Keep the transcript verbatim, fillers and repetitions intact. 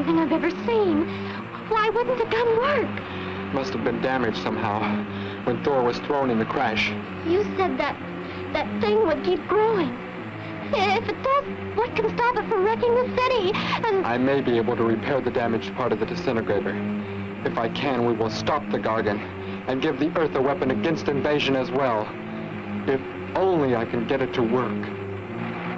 anything I've ever seen. Why wouldn't the gun work? Must have been damaged somehow when Thor was thrown in the crash. You said that that thing would keep growing. If it does, what can stop it from wrecking the city? And I may be able to repair the damaged part of the disintegrator. If I can, we will stop the Gargan and give the Earth a weapon against invasion as well. If only I can get it to work.